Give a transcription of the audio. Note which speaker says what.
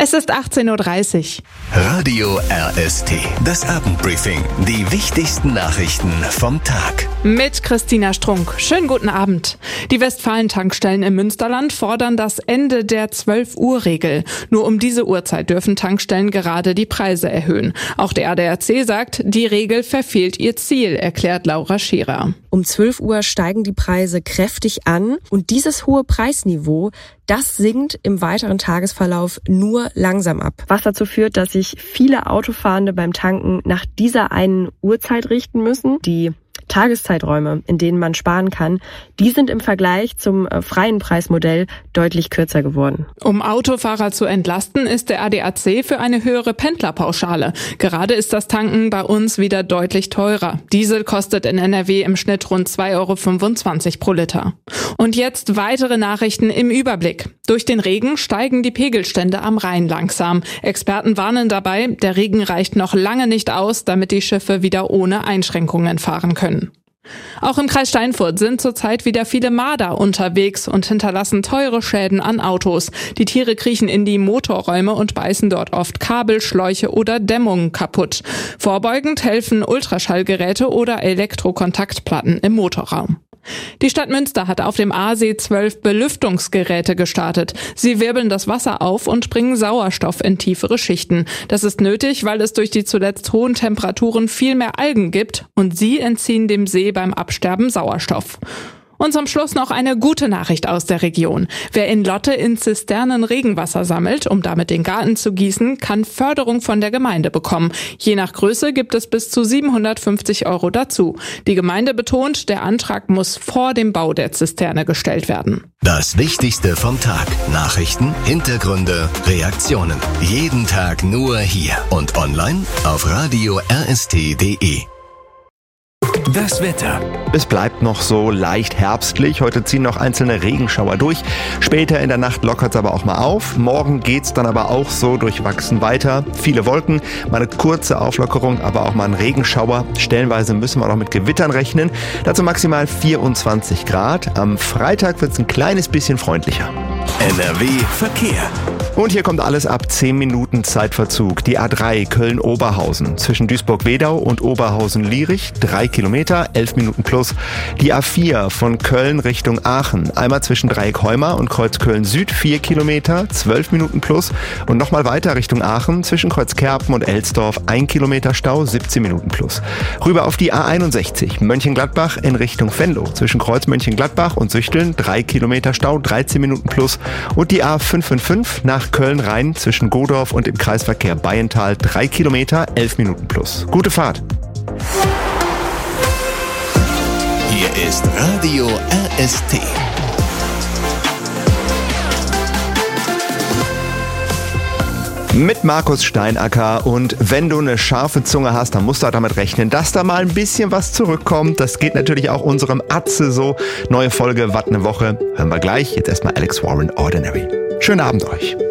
Speaker 1: Es ist 18.30 Uhr.
Speaker 2: Radio RST, das Abendbriefing. Die wichtigsten Nachrichten vom Tag.
Speaker 1: Mit Christina Strunk. Schönen guten Abend. Die Westfalen-Tankstellen im Münsterland fordern das Ende der 12-Uhr-Regel. Nur um diese Uhrzeit dürfen Tankstellen gerade die Preise erhöhen. Auch der ADAC sagt, die Regel verfehlt ihr Ziel, erklärt Laura Scherer.
Speaker 3: Um 12 Uhr steigen die Preise kräftig an und dieses hohe Preisniveau, das sinkt im weiteren Tagesverlauf nur langsam ab. Was dazu führt, dass sich viele Autofahrende beim Tanken nach dieser einen Uhrzeit richten müssen. Die Tageszeiträume, in denen man sparen kann, die sind im Vergleich zum freien Preismodell deutlich kürzer geworden.
Speaker 1: Um Autofahrer zu entlasten, ist der ADAC für eine höhere Pendlerpauschale. Gerade ist das Tanken bei uns wieder deutlich teurer. Diesel kostet in NRW im Schnitt rund 2,25 € pro Liter. Und jetzt weitere Nachrichten im Überblick. Durch den Regen steigen die Pegelstände am Rhein langsam. Experten warnen dabei, der Regen reicht noch lange nicht aus, damit die Schiffe wieder ohne Einschränkungen fahren können. Auch im Kreis Steinfurt sind zurzeit wieder viele Marder unterwegs und hinterlassen teure Schäden an Autos. Die Tiere kriechen in die Motorräume und beißen dort oft Kabel, Schläuche oder Dämmungen kaputt. Vorbeugend helfen Ultraschallgeräte oder Elektrokontaktplatten im Motorraum. Die Stadt Münster hat auf dem Aasee 12 Belüftungsgeräte gestartet. Sie wirbeln das Wasser auf und bringen Sauerstoff in tiefere Schichten. Das ist nötig, weil es durch die zuletzt hohen Temperaturen viel mehr Algen gibt und sie entziehen dem See beim Absterben Sauerstoff. Und zum Schluss noch eine gute Nachricht aus der Region. Wer in Lotte in Zisternen Regenwasser sammelt, um damit den Garten zu gießen, kann Förderung von der Gemeinde bekommen. Je nach Größe gibt es bis zu 750 € dazu. Die Gemeinde betont, der Antrag muss vor dem Bau der Zisterne gestellt werden.
Speaker 2: Das Wichtigste vom Tag. Nachrichten, Hintergründe, Reaktionen. Jeden Tag nur hier und online auf radio rst.de. Das Wetter.
Speaker 4: Es bleibt noch so leicht herbstlich. Heute ziehen noch einzelne Regenschauer durch. Später in der Nacht lockert es aber auch mal auf. Morgen geht's dann aber auch so durchwachsen weiter. Viele Wolken, mal eine kurze Auflockerung, aber auch mal ein Regenschauer. Stellenweise müssen wir auch noch mit Gewittern rechnen. Dazu maximal 24 Grad. Am Freitag wird's ein kleines bisschen freundlicher.
Speaker 2: NRW Verkehr.
Speaker 4: Und hier kommt alles ab 10 Minuten Zeitverzug. Die A3 Köln-Oberhausen zwischen Duisburg-Wedau und Oberhausen-Lierich 3 Kilometer, 11 Minuten plus. Die A4 von Köln Richtung Aachen, einmal zwischen Dreieck-Heumar und Kreuzköln Süd 4 Kilometer, 12 Minuten plus. Und nochmal weiter Richtung Aachen zwischen Kreuzkerpen und Elsdorf 1 Kilometer Stau, 17 Minuten plus. Rüber auf die A61 Mönchengladbach in Richtung Venlo zwischen Kreuz Mönchengladbach und Süchteln 3 Kilometer Stau, 13 Minuten plus. Und die A555 nach Köln-Rhein zwischen Godorf und im Kreisverkehr Bayental 3 Kilometer, 11 Minuten plus. Gute Fahrt!
Speaker 2: Hier ist Radio RST.
Speaker 4: Mit Markus Steinacker, und wenn du eine scharfe Zunge hast, dann musst du damit rechnen, dass da mal ein bisschen was zurückkommt. Das geht natürlich auch unserem Atze so. Neue Folge, Watt ne Woche. Hören wir gleich. Jetzt erstmal Alex Warren, Ordinary. Schönen Abend euch.